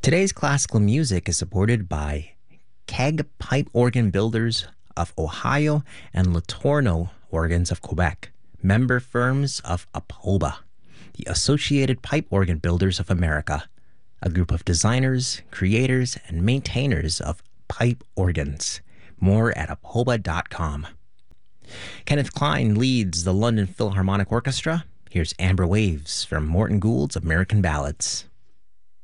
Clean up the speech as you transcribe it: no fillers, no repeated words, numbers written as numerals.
Today's classical music is supported by Keg Pipe Organ Builders of Ohio and Latorno Organs of Quebec, member firms of APOBA, the Associated Pipe Organ Builders of America, a group of designers, creators, and maintainers of pipe organs. More at apoba.com. Kenneth Klein leads the London Philharmonic Orchestra. Here's Amber Waves from Morton Gould's American Ballads.